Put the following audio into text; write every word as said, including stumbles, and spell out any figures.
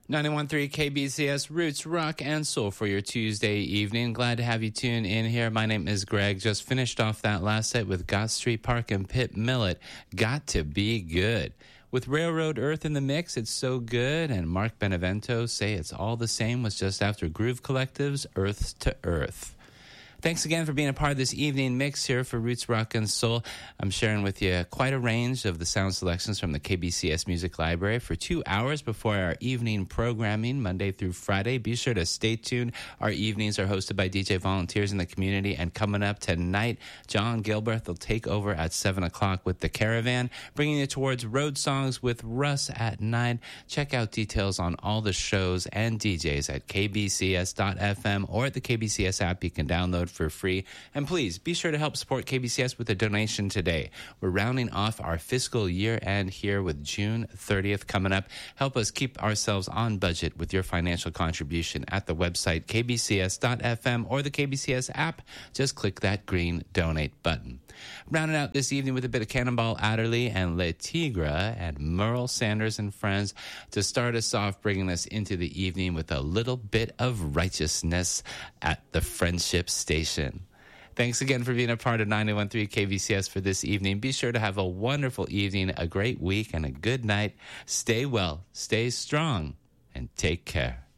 ninety-one point three K B C S Roots, Rock, and Soul for your Tuesday evening. Glad to have you tune in here. My name is Greg. Just finished off that last set with Gott Street Park and Pit Millet. Got to be good. With Railroad Earth in the mix, it's so good. And Mark Benevento say it's all the same was just after Groove Collective's Earth to Earth. Thanks again for being a part of this evening mix here for Roots, Rock, and Soul. I'm sharing with you quite a range of the sound selections from the K B C S Music Library for two hours before our evening programming, Monday through Friday. Be sure to stay tuned. Our evenings are hosted by D J volunteers in the community. And coming up tonight, John Gilbert will take over at seven o'clock with The Caravan, bringing you towards Road Songs with Russ at nine. Check out details on all the shows and D Js at k b c s dot f m or at the K B C S app you can download for free. And please be sure to help support K B C S with a donation today. We're rounding off our fiscal year end here with June thirtieth coming up. Help us keep ourselves on budget with your financial contribution at the website k b c s dot f m or the K B C S app. Just click that green donate button. Rounding out this evening with a bit of Cannonball Adderley and Le Tigre and Merle Sanders and Friends to start us off, bringing us into the evening with a little bit of righteousness at the Friendship Station. Thanks again for being a part of ninety-one point three K B C S for this evening. Be sure to have a wonderful evening, a great week, and a good night. Stay well, stay strong, and take care.